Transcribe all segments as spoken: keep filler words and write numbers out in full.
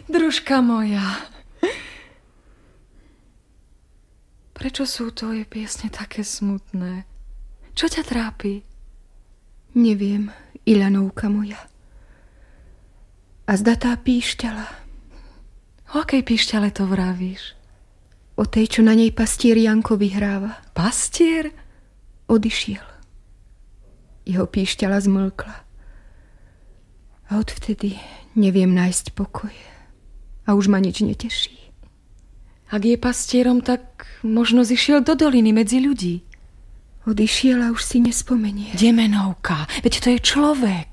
Družka moja. Prečo sú tvoje piesne také smutné? Čo ťa trápi? Neviem, Ilanovka moja. A zda tá píšťala. O akej píšťale to vravíš? O tej, čo na nej pastier Janko vyhráva. Pastier? Odišiel. Jeho píšťala zmlkla. A odvtedy neviem nájsť pokoj. A už ma nič neteší. Ak je pastierom, tak možno zišiel do doliny medzi ľudí. Odišiel a už si nespomenie. Demenovka, veď to je človek.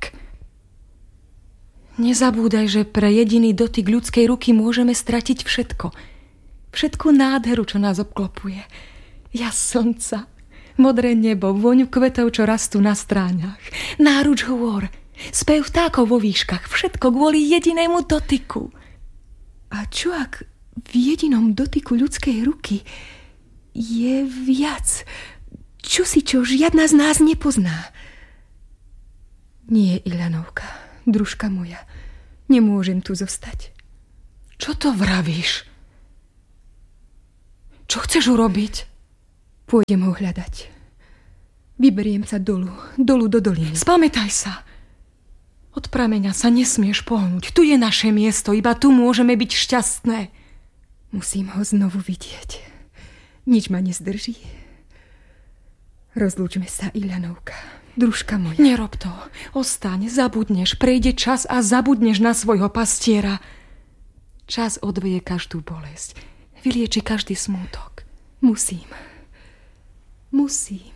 Nezabúdaj, že pre jediný dotyk ľudskej ruky môžeme stratiť všetko. Všetku nádheru, čo nás obklopuje. Jas slnca, modré nebo, vôňu kvetov, čo rastú na stráňach, náruč hôr, spev vtákov vo výškach, všetko kvôli jedinému dotyku. A čo ak v jedinom dotyku ľudskej ruky je viac, čo si čo žiadna z nás nepozná? Nie, Ilanovka, družka moja, nemôžem tu zostať. Čo to vravíš? Čo chceš urobiť? Pôjdem ho hľadať. Vyberiem sa dolu, dolu do doliny. Spamätaj sa. Od prameňa sa nesmieš pohnúť. Tu je naše miesto, iba tu môžeme byť šťastné. Musím ho znovu vidieť. Nič ma nezdrží. Rozlúčme sa, Ilanovka, družka moja. Nerob to. Ostaň, zabudneš, prejde čas a zabudneš na svojho pastiera. Čas odveje každú bolesť. Vylieči každý smútok. Musím. Musím.